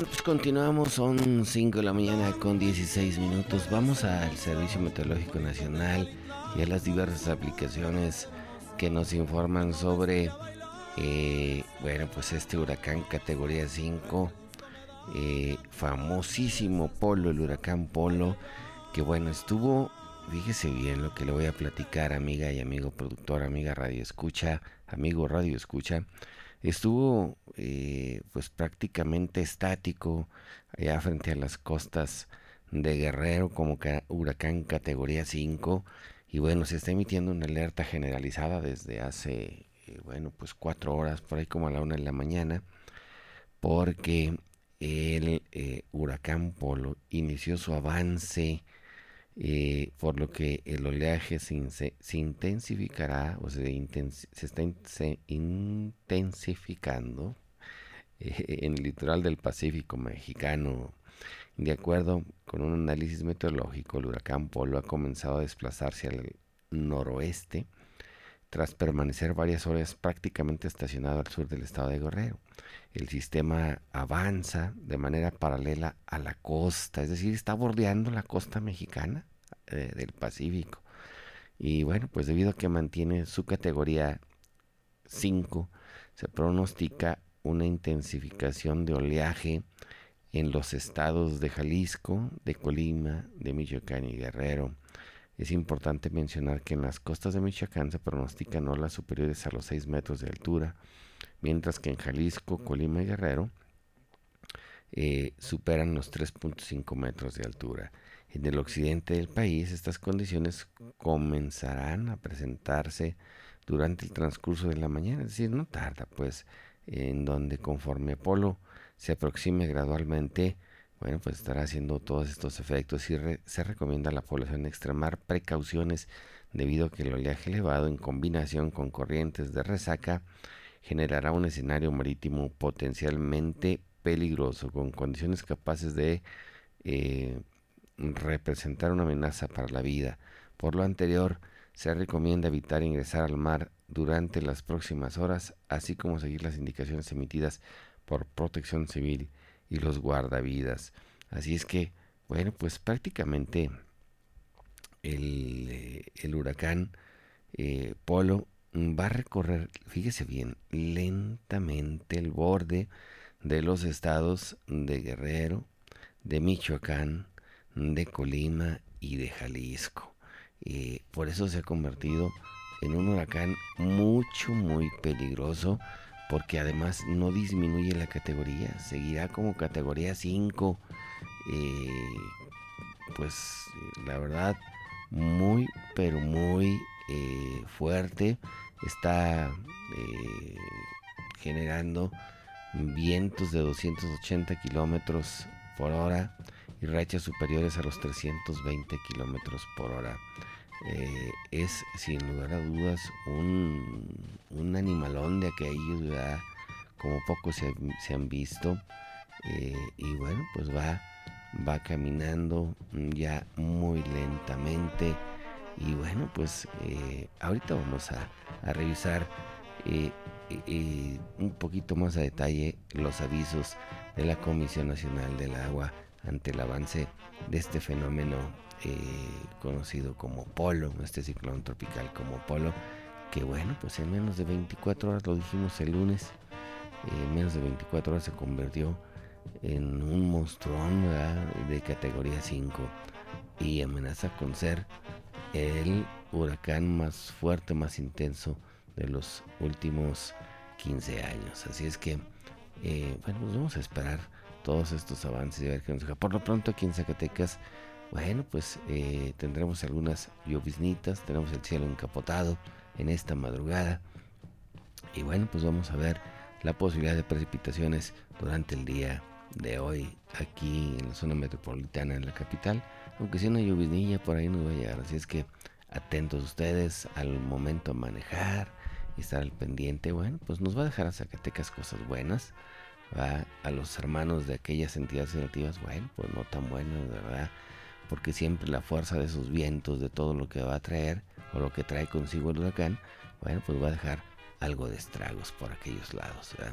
Bueno, pues continuamos, son 5 de la mañana con 16 minutos. Vamos al Servicio Meteorológico Nacional y a las diversas aplicaciones que nos informan sobre, bueno, pues este huracán categoría 5, famosísimo Polo, el huracán Polo, que bueno, estuvo, fíjese bien lo que le voy a platicar, amiga y amigo productor, amiga radio escucha, amigo radio escucha. Estuvo pues prácticamente estático allá frente a las costas de Guerrero como huracán categoría 5 y bueno, se está emitiendo una alerta generalizada desde hace bueno, pues 4 horas, por ahí como a la 1 de la mañana, porque el huracán Polo inició su avance, por lo que el oleaje se intensificará o se está intensificando en el litoral del Pacífico mexicano. De acuerdo con un análisis meteorológico, el huracán Polo ha comenzado a desplazarse al noroeste tras permanecer varias horas prácticamente estacionado al sur del estado de Guerrero. El sistema avanza de manera paralela a la costa, es decir, está bordeando la costa mexicana del Pacífico. Y bueno, pues debido a que mantiene su categoría 5, se pronostica una intensificación de oleaje en los estados de Jalisco, de Colima, de Michoacán y Guerrero. Es importante mencionar que en las costas de Michoacán se pronostican olas superiores a los 6 metros de altura, mientras que en Jalisco, Colima y Guerrero superan los 3.5 metros de altura. En el occidente del país, estas condiciones comenzarán a presentarse durante el transcurso de la mañana, es decir, no tarda, pues, en donde conforme Polo se aproxime gradualmente, bueno, pues estará haciendo todos estos efectos y se recomienda a la población extremar precauciones debido a que el oleaje elevado en combinación con corrientes de resaca generará un escenario marítimo potencialmente peligroso con condiciones capaces de representar una amenaza para la vida. Por lo anterior, se recomienda evitar ingresar al mar durante las próximas horas, así como seguir las indicaciones emitidas por Protección Civil y los guardavidas. Así es que, bueno, pues prácticamente el huracán Polo va a recorrer, fíjese bien, lentamente el borde de los estados de Guerrero, de Michoacán, de Colima y de Jalisco. Por eso se ha convertido en un huracán muy peligroso, porque además no disminuye la categoría, seguirá como categoría 5. Pues la verdad, muy pero muy fuerte. Está generando vientos de 280 kilómetros por hora y rachas superiores a los 320 kilómetros por hora. Es sin lugar a dudas un animalón de aquellos, ¿verdad? Como pocos se han visto. Y bueno, pues va caminando ya muy lentamente. Y bueno, pues ahorita vamos a revisar un poquito más a detalle los avisos de la Comisión Nacional del Agua ante el avance de este fenómeno conocido como Polo, este ciclón tropical como Polo, que bueno, pues en menos de 24 horas, lo dijimos el lunes, en menos de 24 horas se convirtió en un monstruón, ¿verdad?, de categoría 5 y amenaza con ser el huracán más fuerte, más intenso de los últimos 15 años. Así es que, bueno, pues vamos a esperar todos estos avances y a ver qué nos deja. Por lo pronto aquí en Zacatecas, bueno, pues tendremos algunas lloviznitas, tenemos el cielo encapotado en esta madrugada y bueno, pues vamos a ver la posibilidad de precipitaciones durante el día de hoy aquí en la zona metropolitana, en la capital, aunque si una lloviznilla por ahí nos va a llegar, así es que atentos ustedes al momento de manejar y estar al pendiente. Bueno, pues nos va a dejar a Zacatecas cosas buenas, ¿va? A los hermanos de aquellas entidades federativas, bueno, pues no tan buenas, ¿verdad? Porque siempre la fuerza de esos vientos, de todo lo que va a traer o lo que trae consigo el huracán, bueno, pues va a dejar algo de estragos por aquellos lados, ¿verdad?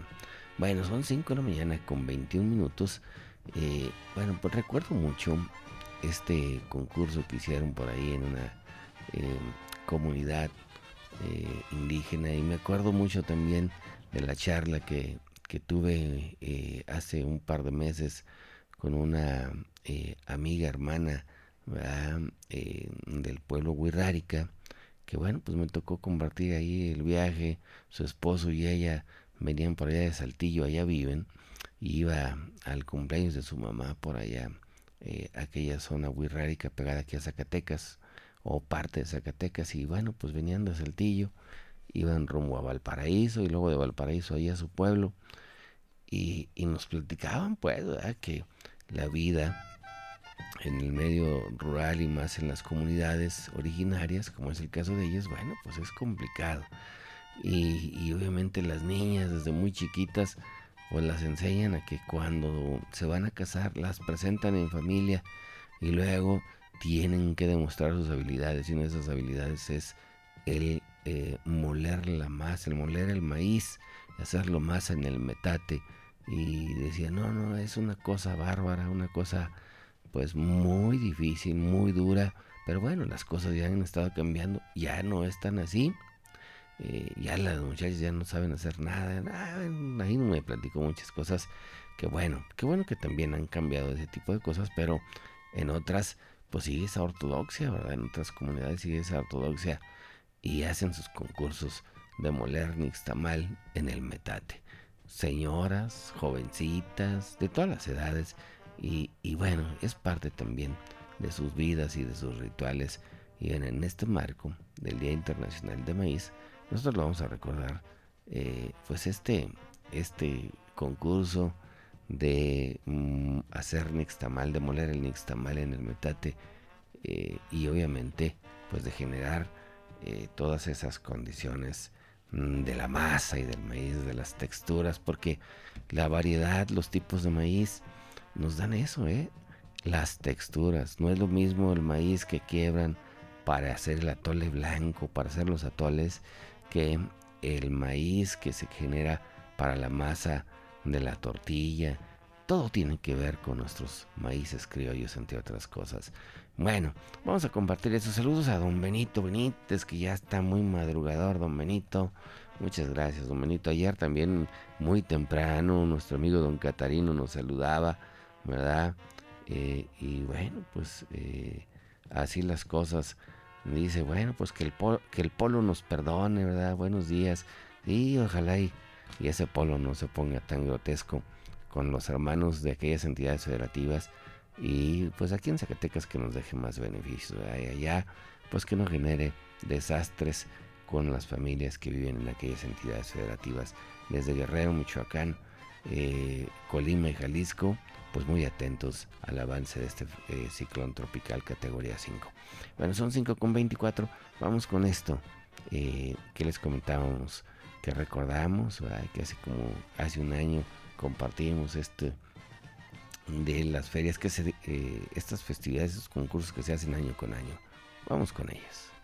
Bueno, son 5 de la mañana con 21 minutos. Bueno, pues recuerdo mucho este concurso que hicieron por ahí en una eh, comunidad indígena, y me acuerdo mucho también de la charla que tuve hace un par de meses con una amiga hermana, ¿verdad? Del pueblo Wixárika, que bueno, pues me tocó compartir ahí el viaje. Su esposo y ella venían por allá de Saltillo, allá viven, y iba al cumpleaños de su mamá por allá, aquella zona Wixárika pegada aquí a Zacatecas, o parte de Zacatecas, y bueno, pues venían de Saltillo, iban rumbo a Valparaíso, y luego de Valparaíso ahí a su pueblo, y nos platicaban pues, ¿verdad?, que la vida en el medio rural y más en las comunidades originarias, como es el caso de ellos, bueno, pues es complicado. Y obviamente las niñas desde muy chiquitas pues las enseñan a que cuando se van a casar las presentan en familia, y luego tienen que demostrar sus habilidades, y una de esas habilidades es el moler la masa, el moler el maíz, hacerlo masa en el metate. Y decía, no, no, es una cosa bárbara, una cosa pues muy difícil, muy dura, pero bueno, las cosas ya han estado cambiando, ya no están así. Ya las muchachas ya no saben hacer nada. Ahí no me platico muchas cosas que bueno, qué bueno que también han cambiado ese tipo de cosas, pero en otras pues sigue esa ortodoxia, ¿verdad? En otras comunidades sigue esa ortodoxia, y hacen sus concursos de moler nixtamal en el metate. Señoras, jovencitas, de todas las edades, y bueno, es parte también de sus vidas y de sus rituales. Y en este marco del Día Internacional de Maíz, nosotros lo vamos a recordar, pues este concurso de hacer nixtamal, de moler el nixtamal en el metate, y obviamente pues de generar todas esas condiciones de la masa y del maíz, de las texturas, porque la variedad, los tipos de maíz nos dan eso, las texturas. No es lo mismo el maíz que quiebran para hacer el atole blanco, para hacer los atoles, que el maíz que se genera para la masa de la tortilla. Todo tiene que ver con nuestros maíces criollos, entre otras cosas. Bueno, vamos a compartir esos saludos a don Benito Benítez, que ya está muy madrugador, don Benito. Muchas gracias, don Benito. Ayer también muy temprano nuestro amigo don Catarino nos saludaba, ¿verdad? Y bueno, pues así las cosas. Dice, bueno, pues que el polo nos perdone, ¿verdad? Buenos días. Y ojalá y ese polo no se ponga tan grotesco con los hermanos de aquellas entidades federativas, y pues aquí en Zacatecas que nos deje más beneficios, ¿verdad? Y allá pues que no genere desastres con las familias que viven en aquellas entidades federativas. Desde Guerrero, Michoacán, Colima y Jalisco, pues muy atentos al avance de este ciclón tropical categoría 5. Bueno, son 5:24, vamos con esto que les comentábamos, que recordamos, ¿verdad?, que hace un año compartimos de las ferias estas festividades, estos concursos que se hacen año con año. Vamos con ellas.